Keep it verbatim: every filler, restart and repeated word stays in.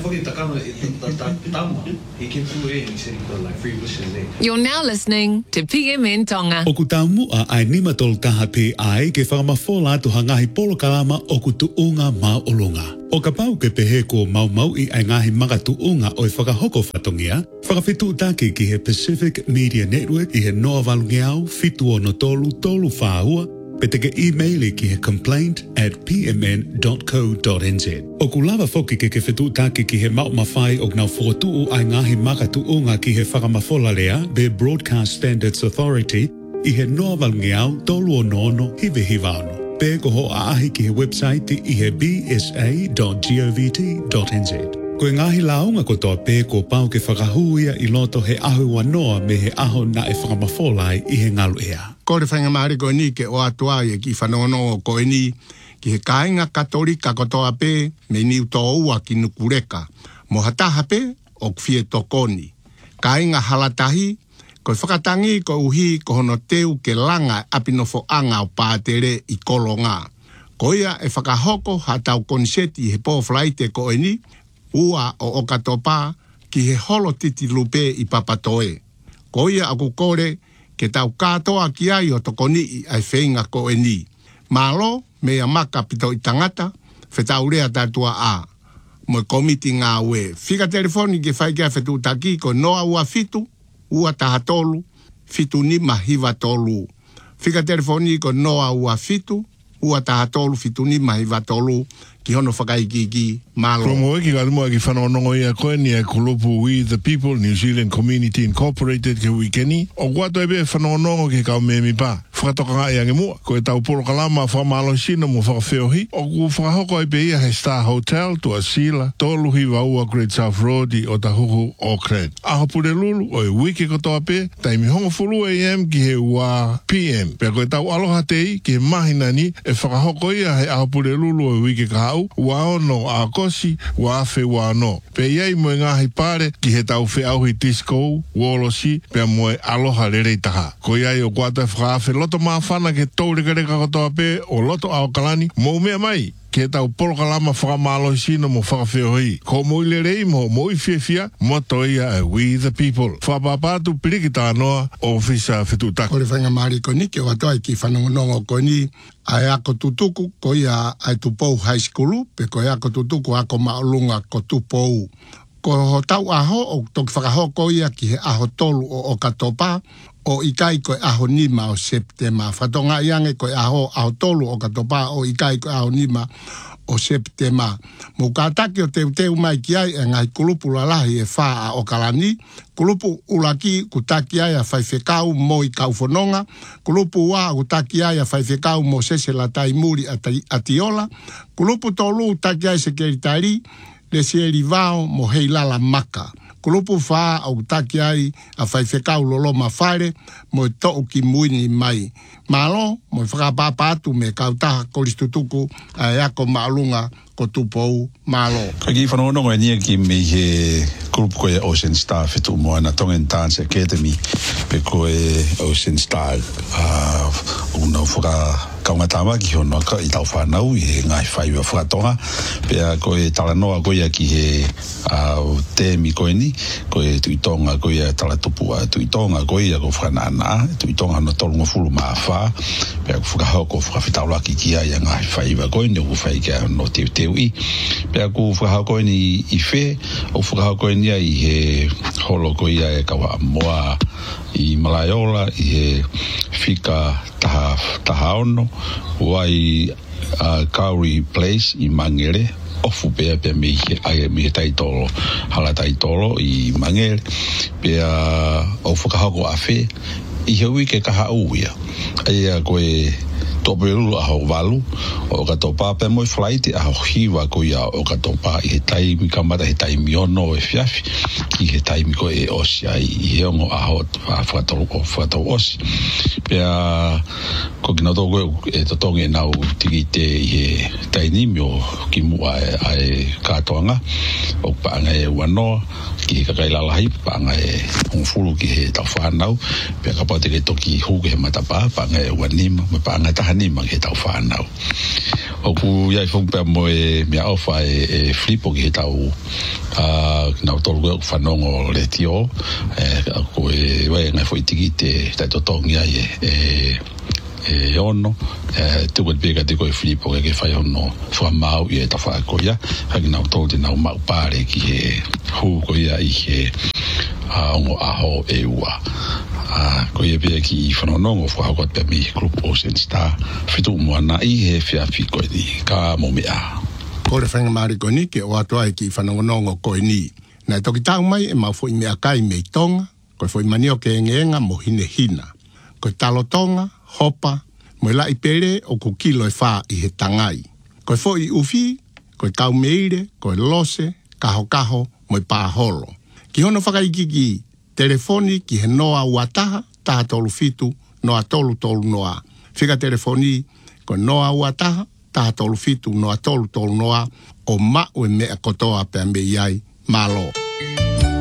You're now listening to P M N Tonga. O ku taumu a ai nima tol taha pe ai ke whakamafola tu hangahi polo kalama o ku tuunga mau olunga. O ka pau ke pehe ko mau mau I ai ngahi maka tuunga o I whakahoko whatongia, whakawhitu taki ki he Pacific Media Network I he noa valungiau fitu o no tolu tolu whaahua, pe te ke e-maili ki he complaint at p m n dot co dot n z. O ku lava foki ke ke whitu taki ki he mau mawhai o ngau whotu ai ngahi maka tuunga ki he whakamafola lea be Broadcast Standards Authority I he noa valungiau tolu o nono hive hivano. Pe ko ho ahi ki he website I he b s a dot govt dot n z. Ko ngahi launga ko toa pe ko pau ke whakahuia I loto he ahu wanoa me he aho na e whakamawholai I he ngalu ea. Ko re whainga maari ko ni ke o atua e ki whanongo ko e ni ki he kāinga katolika ko toa pe me ni uto ua ki nukureka. Mo hataha pe o kwhie tokoni. Kāinga halatahi ko whakatangi ko uhi ko hono teu ke langa apinofo anga o pātere I kolonga. Ko ia e whakahoko hatau konseti he po flaite ko e ni ua o okatopa ki he holo titi lupe I papatoe. Ko ia aku kore ke tau katoa ki ai o tokoni I ai whenga ko e ni. Malo mea maka pito I tangata, whetau rea tatua a. Mo komiti ngā ue. Whika telefoni ke whaikia whetu taki ko noa ua fitu, ua taha tolu, fitu ni mahiva tolu. Whika telefoni ko noa ua fitu, ua taha tolu, fitu ni mahiva tolu. Ki hono whakaikiki, malo. From Oeki Galimoa ki whanonongo ia koe ni e kulupu We the People, New Zealand Community Incorporated ke wikeni. O guato ebe whanonongo ke kau me mi pa. Whakatoka ngai ange mua. Ko e tau polo kalama whamalo sino mo whakawheohi. O ku whakahoko ebe ia he Star Hotel tu Asila. Toluhi waua Great South Road I o tahuhu Auckland. Aho pure lulu o e wiki kotoa pe. Taimi hongo fulu A M ki he ua P M. Pea ko e tau aloha tei ki he mahina ni e whakahoko ia he aho pure lulu o e wiki kaha wa ono a kosi wa afe wa no pe iai mo ngahi pare ki he tau fe au hi disco wolosi pe mo aloha lere taha ko iai o kwata fra afe loto mafana ke tau reka reka kotoa pe o loto au kalani mo mea mai ke tau polo kalama whakamalo sino mo whakawheohi. Ko mo ile rei mo mo I whiawhia mo toia e We the People. Whapapatu pirikita anoa o whisa whetutaka. Ko le whainga maari ko ni ke watoa ki whanongonongo ko ni ai ako tutuku ko ia ai tupou high school pe ko ia ako tutuku ako maolunga ko tupou. Ko ho tau aho o toki whakahoko ia ki he aho tolu o okatopa o ikai koe aho nima o Septema. Whatonga iange koe aho aho tolu o katopa o ikai koe aho nima o Septema. Mo kātaki o teu teu mai ki ai e ngai kulupu lalahi e whaa o kalani. Kulupu ulaki kutaki ai a whaiwhekau mo I kauwhanonga. Kulupu wā kutaki ai a whaiwhekau mo sese la tai muri a tiola. Kulupu tolu utaki ai se keritari le sieri vao mo hei lala maka. Kulupu whaa au taki ai a whaiwhekau lolo mawhare mo to'u ki muini mai. Malo, mo whakapapatu me kautaha koristutuku a eako maalunga ko tupou malo. Ka ki whanonongo e nia ki me he kulupu koe Ocean Star whetu moa na Tongan Dance Academy pe koe Ocean Star uh, una whaka kaunga tama ki hono ka I tau whanau I he ngai whaiwa whakatonga pea koe talanoa koe ki he uh, temi koe ni koe tuitonga koe talatupu a tuitonga koe ko whanana tuitonga no tolunga fulu maa wha pea ko whakahoko whakawhitaulaki ki ai ngai whaiwa koe ni ko whaikia no teu teu I pea ko whakahoko ni I whe o whakahoko ni ai he holo koe e kawa moa I Malaiola I he whika taha, taha ono wai uh, Kauri Place I Mangere ofu pea pea me he ai me taitolo hala taitolo I Mangere pea o whakahoko a whe I he wike kaha uia ai a koe topelu a ho valu o ka topa pe mo flight a ho hiwa ko ia o ka topa I he taimi kamata he taimi ono e fiafi I he taimi ko e osi ai I he ongo a ho a whakatolo ko whakatolo osi pea ko kina toko e totonge nau tiki te I he tainimi o ki mua ai katoanga o paanga e wanoa ki he kakailalahai paanga e hongfulu ki he tau whanau pea ka pate ke toki huke he matapa paanga e wanima me paanga taha ni mang he tau whanau. o ku ia fong pe mo e me au fa e flip o ki tau a na to go fanongo le tio e ko e wa nga foi tikite ta to tongia e e ono e tu ko pega te ko flip o ke fai ono fa mau e ta fa ko ia ha na to de na ma pare ki e hu ko ia i he a ngo aho e ua a ko ia be ki fanongo fa ko pe mi group Ocean Star fitu mo na i he fia fi ko ni ka mo me a ko le fenga mari ko ni ke o ato ai ki fanongo ko ni na to ki tau mai e ma foi me akai me tonga ko foi manio ke ngenga mo hine hina ko talo tonga hopa mo la ipere o ku kilo e fa i he tangai ko foi ufi ko tau meire ko lose kaho kaho mo pa holo ki hono whakaikiki telefoni ki he noa uataha taha tolu fitu noa tolu tolu noa whika telefoni ko noa uataha taha tolu fitu noa tolu tolu noa o ma ue mea kotoa pe ambe iai malo.